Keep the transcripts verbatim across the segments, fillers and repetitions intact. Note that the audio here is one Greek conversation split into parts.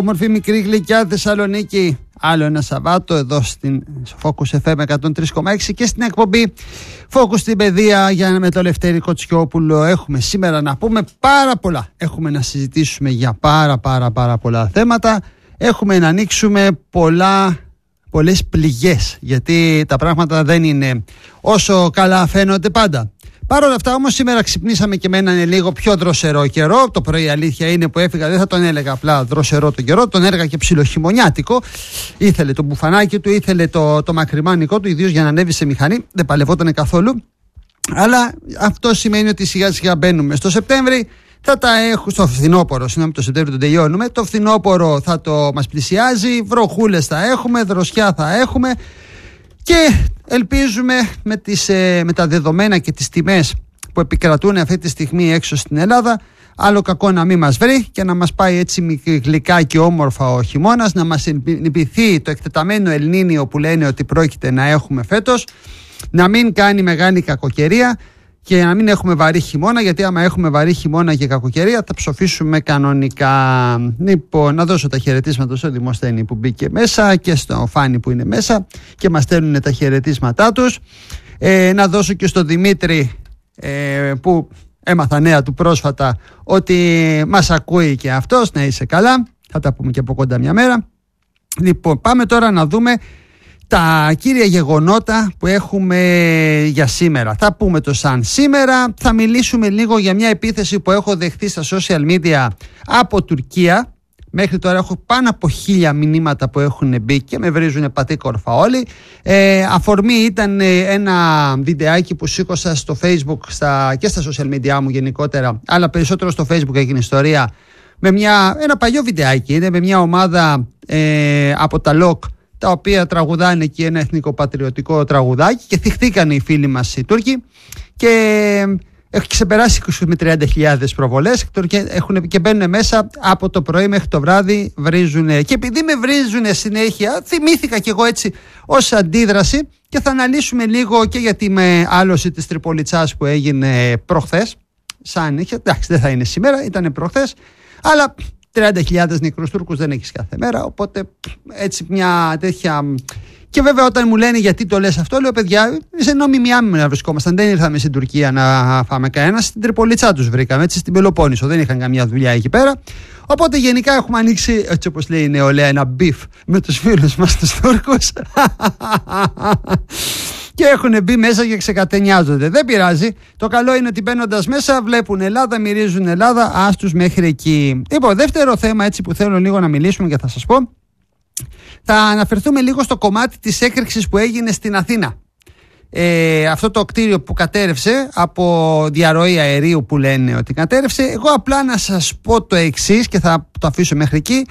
Όμορφη μικρή γλυκιά Θεσσαλονίκη. Άλλο ένα Σαββάτο εδώ στην Focus εφ εμ εκατόν τρία κόμμα έξι και στην εκπομπή Focus στην Παιδεία για με το Λευτέρη Κοτσιόπουλο. Έχουμε σήμερα να πούμε πάρα πολλά. Έχουμε να συζητήσουμε για πάρα πάρα πάρα πολλά θέματα. Έχουμε να ανοίξουμε πολλά, πολλές πληγές, γιατί τα πράγματα δεν είναι όσο καλά φαίνονται πάντα. Παρ' όλα αυτά όμως σήμερα ξυπνήσαμε και με έναν λίγο πιο δροσερό καιρό. Το πρωί αλήθεια είναι που έφυγα, δεν θα τον έλεγα απλά δροσερό το καιρό, τον έλεγα και ψιλοχειμωνιάτικο. Ήθελε το μπουφανάκι του, ήθελε το, το μακριμάνικό του, ιδίως για να ανέβει σε μηχανή, δεν παλευόταν καθόλου. Αλλά αυτό σημαίνει ότι σιγά σιγά μπαίνουμε στο Σεπτέμβρη. Θα τα έχω στο φθινόπωρο, συγγνώμη, το Σεπτέμβριο τον τελειώνουμε. Το φθινόπωρο θα το μας πλησιάζει, βροχούλες θα έχουμε, δροσιά θα έχουμε. Και ελπίζουμε με, τις, με τα δεδομένα και τις τιμές που επικρατούν αυτή τη στιγμή έξω στην Ελλάδα, άλλο κακό να μην μας βρει και να μας πάει έτσι γλυκά και όμορφα ο χειμώνας, να μας νηπιθεί το εκτεταμένο Ελνίνιο που λένε ότι πρόκειται να έχουμε φέτος, να μην κάνει μεγάλη κακοκαιρία και να μην έχουμε βαρύ χειμώνα, γιατί άμα έχουμε βαρύ χειμώνα και κακοκαιρία θα ψοφήσουμε κανονικά. Λοιπόν, να δώσω τα χαιρετίσματα στο Δημοσθένη που μπήκε μέσα και στο Φάνη που είναι μέσα και μας στέλνουν τα χαιρετίσματά τους. Ε, να δώσω και στο Δημήτρη ε, που έμαθα νέα του πρόσφατα ότι μας ακούει και αυτός. Να είσαι καλά, θα τα πούμε και από κοντά μια μέρα. Λοιπόν, πάμε τώρα να δούμε τα κύρια γεγονότα που έχουμε για σήμερα. Θα πούμε το σαν σήμερα, θα μιλήσουμε λίγο για μια επίθεση που έχω δεχθεί στα social media από Τουρκία. Μέχρι τώρα έχω πάνω από χίλια μηνύματα που έχουν μπει και με βρίζουν πατήκορφα όλοι. Ε, αφορμή ήταν ένα βιντεάκι που σήκωσα στο Facebook στα, και στα social media μου γενικότερα, αλλά περισσότερο στο Facebook έγινε ιστορία, με μια, ένα παλιό βιντεάκι, είναι με μια ομάδα ε, από τα ΛΟΚ, τα οποία τραγουδάνε εκεί ένα εθνικοπατριωτικό τραγουδάκι και θυχτήκαν οι φίλοι μας οι Τούρκοι και έχει ξεπεράσει είκοσι με τριάντα χιλιάδες προβολές και μπαίνουν μέσα από το πρωί μέχρι το βράδυ, βρίζουν. Και επειδή με βρίζουν συνέχεια, θυμήθηκα κι εγώ έτσι ως αντίδραση και θα αναλύσουμε λίγο και για τη με άλωση της Τριπολιτσάς που έγινε προχθές. Σαν είχε, εντάξει, δεν θα είναι σήμερα, ήταν προχθές, αλλά τριάντα χιλιάδες νεκρούς Τούρκους δεν έχεις κάθε μέρα, οπότε έτσι μια τέτοια. Και βέβαια όταν μου λένε γιατί το λες αυτό, λέω παιδιά, σε νόμιμη άμυνα να βρισκόμασταν. Δεν ήρθαμε στην Τουρκία να φάμε κανένα, στην Τριπολιτσά τους βρήκαμε, έτσι στην Πελοπόννησο. Δεν είχαν καμιά δουλειά εκεί πέρα. Οπότε γενικά έχουμε ανοίξει, έτσι όπως λέει η νεολαία, ένα μπιφ με τους φίλους μας τους Τούρκους. Και έχουν μπει μέσα και ξεκατενιάζονται. Δεν πειράζει. Το καλό είναι ότι μπαίνοντας μέσα βλέπουν Ελλάδα, μυρίζουν Ελλάδα, άστους μέχρι εκεί. Λοιπόν, δεύτερο θέμα έτσι που θέλω λίγο να μιλήσουμε και θα σας πω. Θα αναφερθούμε λίγο στο κομμάτι της έκρηξης που έγινε στην Αθήνα. Ε, αυτό το κτίριο που κατέρευσε από διαρροή αερίου που λένε ότι κατέρευσε. Εγώ απλά να σας πω το εξής και θα το αφήσω μέχρι εκεί.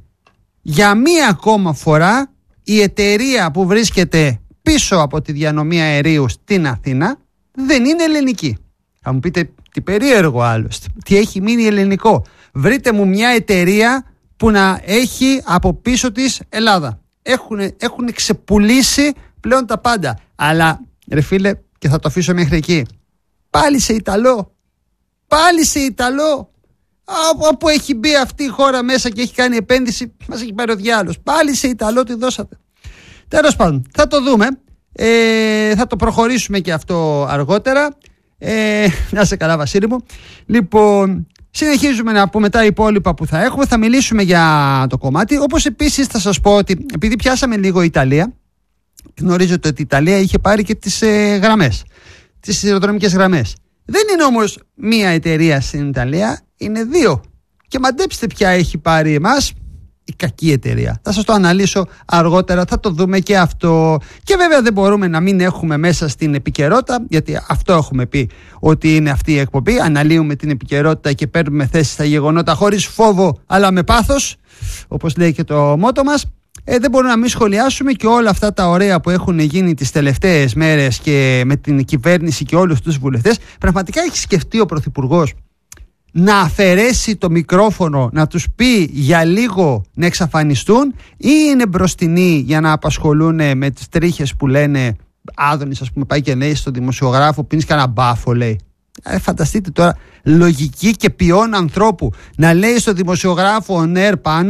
Για μία ακόμα φορά η εταιρεία που βρίσκεται πίσω από τη διανομή αερίου στην Αθήνα δεν είναι ελληνική. Θα μου πείτε τι περίεργο άλλωστε, τι έχει μείνει ελληνικό. Βρείτε μου μια εταιρεία που να έχει από πίσω της Ελλάδα. Έχουν, έχουν ξεπουλήσει πλέον τα πάντα. Αλλά ρε φίλε, και θα το αφήσω μέχρι εκεί, πάλι σε Ιταλό, πάλι σε Ιταλό, όπου έχει μπει αυτή η χώρα μέσα και έχει κάνει επένδυση, μας έχει πάρει ο διάλος. Πάλι σε Ιταλό τη δώσατε. Τέλος πάντων, θα το δούμε. Ε, θα το προχωρήσουμε και αυτό αργότερα. Ε, να είσαι καλά Βασίλη μου. Λοιπόν, συνεχίζουμε να πούμε τα υπόλοιπα που θα έχουμε. Θα μιλήσουμε για το κομμάτι. Όπως επίσης θα σας πω ότι επειδή πιάσαμε λίγο Ιταλία, γνωρίζετε ότι η Ιταλία είχε πάρει και τις ε, γραμμές, τις σιδηροδρομικές γραμμές. Δεν είναι όμως μία εταιρεία στην Ιταλία, είναι δύο. Και μαντέψτε ποια έχει πάρει εμάς. Η κακή εταιρεία. Θα σας το αναλύσω αργότερα, θα το δούμε και αυτό. Και βέβαια δεν μπορούμε να μην έχουμε μέσα στην επικαιρότητα, γιατί αυτό έχουμε πει ότι είναι αυτή η εκπομπή. Αναλύουμε την επικαιρότητα και παίρνουμε θέση στα γεγονότα χωρίς φόβο αλλά με πάθος, όπως λέει και το μότο μας. Ε, δεν μπορούμε να μην σχολιάσουμε και όλα αυτά τα ωραία που έχουν γίνει τις τελευταίες μέρες και με την κυβέρνηση και όλους τους βουλευτές. Πραγματικά έχει σκεφτεί ο Πρωθυπουργός να αφαιρέσει το μικρόφωνο, να τους πει για λίγο να εξαφανιστούν, ή είναι μπροστινοί για να απασχολούν με τις τρίχες που λένε. Άδωνης, ας πούμε, πάει και λέει στον δημοσιογράφο, πίνεις κανένα μπάφο, λέει. Ε, φανταστείτε τώρα, λογική και ποιόν ανθρώπου να λέει στον δημοσιογράφο on air πάνω,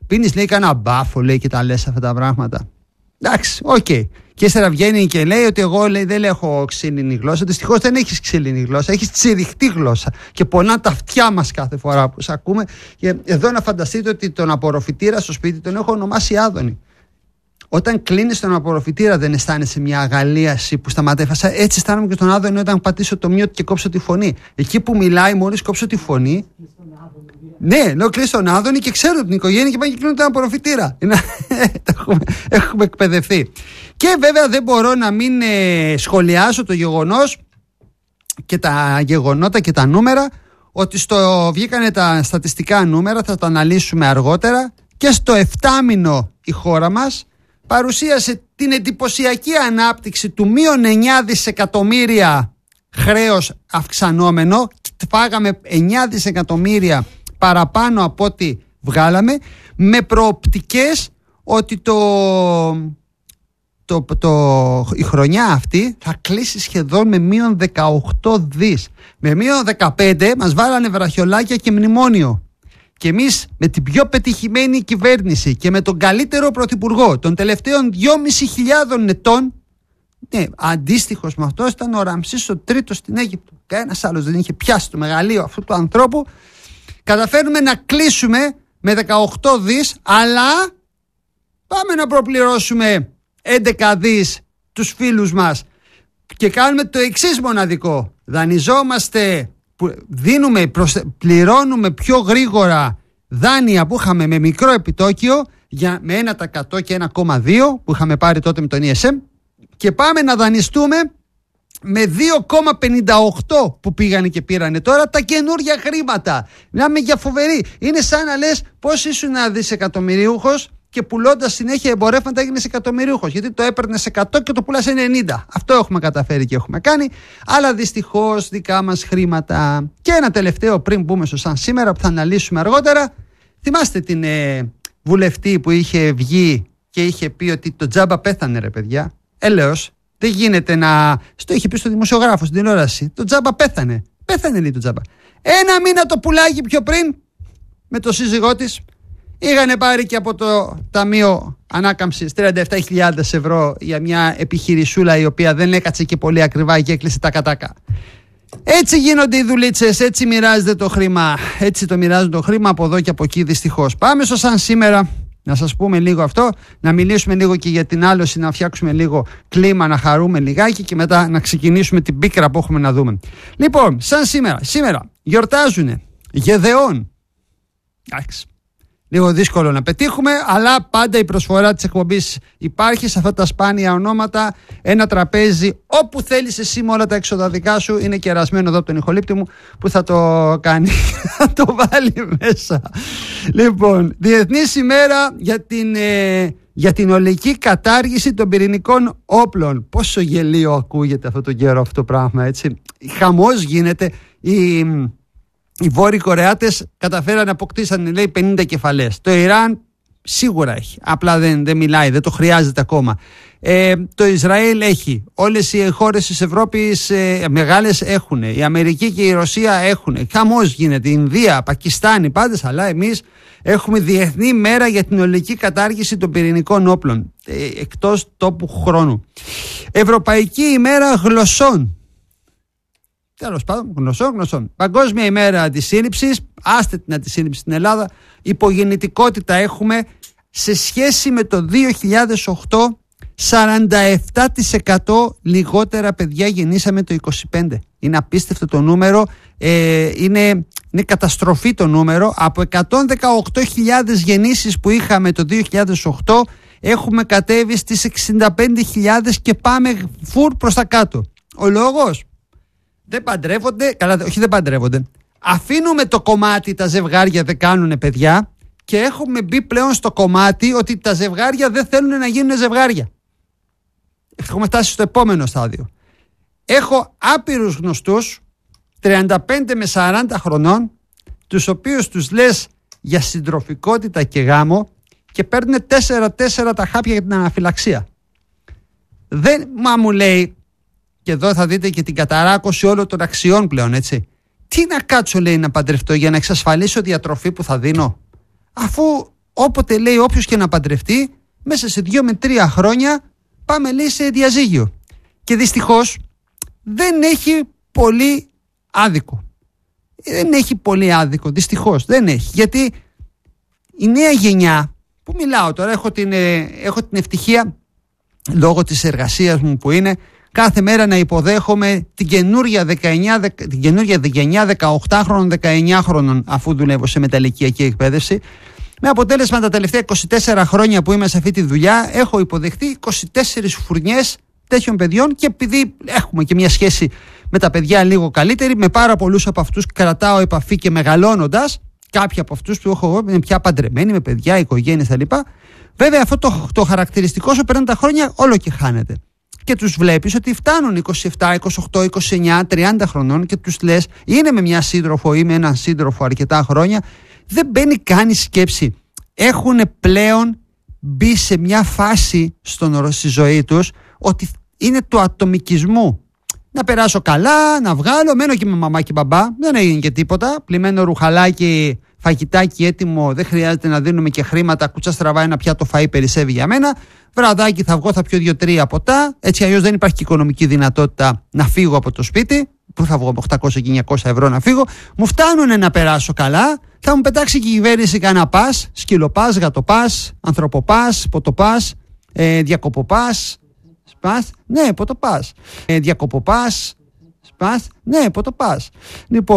Πίνεις, λέει, κανένα μπάφο, λέει, και τα λες αυτά τα πράγματα. Εντάξει, οκ. Okay. Και ύστερα βγαίνει και λέει ότι εγώ, λέει, δεν έχω ξύλινη γλώσσα. Δυστυχώς δεν έχεις ξύλινη γλώσσα, έχεις τσιριχτή γλώσσα. Και πονά τα αυτιά μας κάθε φορά που σε ακούμε. Και εδώ να φανταστείτε ότι τον απορροφητήρα στο σπίτι τον έχω ονομάσει Άδωνη. Όταν κλείνεις τον απορροφητήρα, δεν αισθάνεσαι μια αγαλίαση που σταματέφασα? Έτσι αισθάνομαι και τον Άδωνη όταν πατήσω το mute και κόψω τη φωνή. Εκεί που μιλάει, μόλις κόψω τη φωνή. Ναι, λέω κλείσει τον Άδωνη και ξέρω την οικογένεια και πάει και κλείνω τον απορροφητήρα. έχουμε, έχουμε εκπαιδευτεί. Και βέβαια δεν μπορώ να μην ε, σχολιάσω το γεγονός και τα γεγονότα και τα νούμερα, ότι στο, βγήκανε τα στατιστικά νούμερα, θα τα αναλύσουμε αργότερα, και στο εφτάμηνο η χώρα μας παρουσίασε την εντυπωσιακή ανάπτυξη του μείον εννιά δισεκατομμύρια χρέος αυξανόμενο. Φάγαμε εννιά δισεκατομμύρια παραπάνω από ό,τι βγάλαμε, με προοπτικές ότι το, το, το, η χρονιά αυτή θα κλείσει σχεδόν με μείον δεκαοκτώ δις. Με μείον δεκαπέντε μας βάλανε βραχιολάκια και μνημόνιο. Και εμείς με την πιο πετυχημένη κυβέρνηση και με τον καλύτερο πρωθυπουργό των τελευταίων δυόμισι χιλιάδων ετών, ναι, αντίστοιχος με αυτός ήταν ο Ραμσής ο τρίτος στην Αίγυπτο. Κανένας άλλος δεν είχε πιάσει το μεγαλείο αυτού του ανθρώπου. Καταφέρνουμε να κλείσουμε με δεκαοκτώ δις, αλλά πάμε να προπληρώσουμε έντεκα δις τους φίλους μας και κάνουμε το εξής μοναδικό. Δανειζόμαστε, δίνουμε, πληρώνουμε πιο γρήγορα δάνεια που είχαμε με μικρό επιτόκιο, για, με ένα τοις εκατό και ένα κόμμα δύο τοις εκατό που είχαμε πάρει τότε με τον ι ες εμ, και πάμε να δανειστούμε με δύο κόμμα πενήντα οκτώ που πήγανε και πήρανε τώρα τα καινούργια χρήματα. Μιλάμε για φοβερή. Είναι σαν να λες πώς ήσουν ένα δισεκατομμυριούχος και πουλώντας συνέχεια εμπορεύματα έγινες εκατομμυριούχος. Γιατί το έπαιρνες εκατό και το πουλάς ενενήντα. Αυτό έχουμε καταφέρει και έχουμε κάνει. Αλλά δυστυχώς δικά μας χρήματα. Και ένα τελευταίο πριν μπούμε στο σαν σήμερα που θα αναλύσουμε αργότερα. Θυμάστε την ε, βουλευτή που είχε βγει και είχε πει ότι το τζάμπα πέθανε, ρε παιδιά? Έλεος. Δεν γίνεται να. Στο είχε πει στο δημοσιογράφο στην τηλεόραση. Το τζάμπα πέθανε. Πέθανε, λέει, το τζάμπα. Ένα μήνα το πουλάκι πιο πριν, με το σύζυγό της, είχαν πάρει και από το Ταμείο Ανάκαμψης τριάντα επτά χιλιάδες ευρώ για μια επιχειρησούλα η οποία δεν έκατσε και πολύ ακριβά και έκλεισε τα κατάκα. Έτσι γίνονται οι δουλίτσες, έτσι μοιράζεται το χρήμα. Έτσι το μοιράζουν το χρήμα από εδώ και από εκεί, δυστυχώς. Πάμε στο σαν σήμερα. Να σας πούμε λίγο αυτό, να μιλήσουμε λίγο και για την άλωση, να φτιάξουμε λίγο κλίμα, να χαρούμε λιγάκι και μετά να ξεκινήσουμε την πίκρα που έχουμε να δούμε. Λοιπόν, σαν σήμερα, σήμερα γιορτάζουνε Γεδεών. Εντάξει, λίγο δύσκολο να πετύχουμε, αλλά πάντα η προσφορά της εκπομπής υπάρχει σε αυτά τα σπάνια ονόματα. Ένα τραπέζι όπου θέλεις εσύ με όλα τα έξοδα δικά σου. Είναι κερασμένο εδώ από τον ηχολήπτη μου που θα το κάνει, θα το βάλει μέσα. Λοιπόν, Διεθνής ημέρα για την, ε, για την ολική κατάργηση των πυρηνικών όπλων. Πόσο γελίο ακούγεται αυτό το καιρό αυτό το πράγμα, έτσι. Χαμός γίνεται. Η... Οι Βόρειοι Κορεάτες καταφέραν να αποκτήσαν, λέει, πενήντα κεφαλές. Το Ιράν σίγουρα έχει. Απλά δεν, δεν μιλάει, δεν το χρειάζεται ακόμα. Ε, το Ισραήλ έχει. Όλες οι χώρες της Ευρώπης ε, μεγάλες έχουν. Η Αμερική και η Ρωσία έχουν. Χαμός γίνεται. Η Ινδία, Πακιστάνη, πάντες. Αλλά εμείς έχουμε διεθνή μέρα για την ολική κατάργηση των πυρηνικών όπλων. Ε, εκτός τόπου χρόνου. Ευρωπαϊκή ημέρα γλωσσών. Τέλος πάντων, γνωσών, γνωσών. Παγκόσμια ημέρα αντισύλληψης. Άστε την αντισύλληψη στην Ελλάδα. Υπογεννητικότητα έχουμε σε σχέση με το δύο χιλιάδες οκτώ. σαράντα επτά τοις εκατό λιγότερα παιδιά γεννήσαμε το είκοσι πέντε. Είναι απίστευτο το νούμερο. Ε, είναι, είναι καταστροφή το νούμερο. Από εκατόν δεκαοκτώ χιλιάδες γεννήσεις που είχαμε το δύο χιλιάδες οκτώ έχουμε κατέβει στις εξήντα πέντε χιλιάδες και πάμε φουρ προς τα κάτω. Ο λόγος? Δεν παντρεύονται, καλά, όχι δεν παντρεύονται. Αφήνουμε το κομμάτι τα ζευγάρια δεν κάνουνε παιδιά και έχουμε μπει πλέον στο κομμάτι ότι τα ζευγάρια δεν θέλουν να γίνουν ζευγάρια. Έχουμε φτάσει στο επόμενο στάδιο. Έχω άπειρους γνωστούς τριάντα πέντε με σαράντα χρονών, τους οποίους τους λες για συντροφικότητα και γάμο και παίρνουν τέσσερα τέσσερα τα χάπια για την αναφυλαξία. Δεν, μα μου λέει, και εδώ θα δείτε και την καταράκωση όλων των αξιών πλέον, έτσι. Τι να κάτσω, λέει, να παντρευτώ για να εξασφαλίσω διατροφή που θα δίνω, αφού όποτε λέει όποιος και να παντρευτεί, μέσα σε δύο με τρία χρόνια πάμε λέει σε διαζύγιο. Και δυστυχώς δεν έχει πολύ άδικο. Δεν έχει πολύ άδικο, δυστυχώς δεν έχει. Γιατί η νέα γενιά, που μιλάω τώρα, έχω την, έχω την ευτυχία λόγω της εργασίας μου που είναι κάθε μέρα να υποδέχομαι την καινούρια δεκαεννιά, την καινούρια γενιά δεκαοκτάχρονων, δεκαεννιάχρονων, αφού δουλεύω σε μεταλλικιακή εκπαίδευση. Με αποτέλεσμα τα τελευταία είκοσι τέσσερα χρόνια που είμαι σε αυτή τη δουλειά έχω υποδεχτεί είκοσι τέσσερις φουρνιές τέτοιων παιδιών, και επειδή έχουμε και μια σχέση με τα παιδιά λίγο καλύτερη, με πάρα πολλούς από αυτούς κρατάω επαφή και μεγαλώνοντας, κάποιοι από αυτούς που έχω εγώ είναι πια παντρεμένοι με παιδιά, οικογένειες κτλ. Βέβαια αυτό το, το χαρακτηριστικό σου περνάνε τα χρόνια όλο και χάνεται. Και τους βλέπεις ότι φτάνουν είκοσι επτά, είκοσι οκτώ, είκοσι εννιά, τριάντα χρονών και τους λες, είναι με μια σύντροφο ή με έναν σύντροφο αρκετά χρόνια, δεν μπαίνει καν η σκέψη. Έχουν πλέον μπει σε μια φάση στον, στη ζωή τους ότι είναι του ατομικισμού. Να περάσω καλά, να βγάλω, μένω και με μαμά και μπαμπά, δεν έγινε και τίποτα. Πλημμένο ρουχαλάκι, φαγητάκι έτοιμο, δεν χρειάζεται να δίνουμε και χρήματα. Κουτσά στραβά, ένα πιάτο φαΐ περισσεύει για μένα. Βραδάκι θα βγω, θα πιω δύο-τρία ποτά. Έτσι αλλιώς δεν υπάρχει και οικονομική δυνατότητα να φύγω από το σπίτι. Πού θα βγω με οκτακόσια και εννιακόσια ευρώ να φύγω. Μου φτάνουν να περάσω καλά. Θα μου πετάξει και η κυβέρνηση κανένα πας, σκυλοπάς, γατοπάς, ανθρωποπάς, ποτοπάς, ε, διακοποπάς. Σπάς, ναι, ποτοπάς. Ε, διακοποπάς, σπάς, ναι, ποτοπάς. Λοιπόν.